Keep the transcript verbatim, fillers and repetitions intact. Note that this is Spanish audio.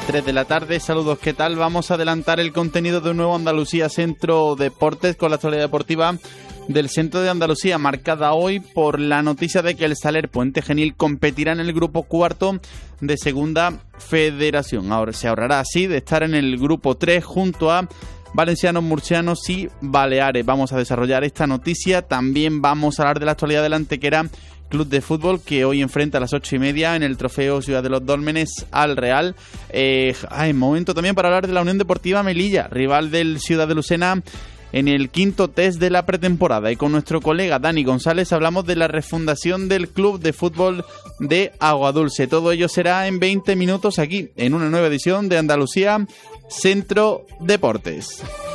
tres de la tarde. Saludos, ¿qué tal? Vamos a adelantar el contenido de un nuevo Andalucía Centro Deportes con la actualidad deportiva del centro de Andalucía, marcada hoy por la noticia de que el Saler Puente Genil competirá en el grupo cuarto de Segunda Federación. Ahora se ahorrará así de estar en el grupo tres junto a valencianos, murcianos y baleares. Vamos a desarrollar esta noticia. También vamos a hablar de la actualidad del Antequera Club de Fútbol, que hoy enfrenta a las ocho y media en el Trofeo Ciudad de los Dólmenes al Real. Eh, hay momento también para hablar de la Unión Deportiva Melilla, rival del Ciudad de Lucena en el quinto test de la pretemporada. Y con nuestro colega Dani González hablamos de la refundación del Club de Fútbol de Aguadulce. Todo ello será en veinte minutos aquí, en una nueva edición de Andalucía Centro Deportes.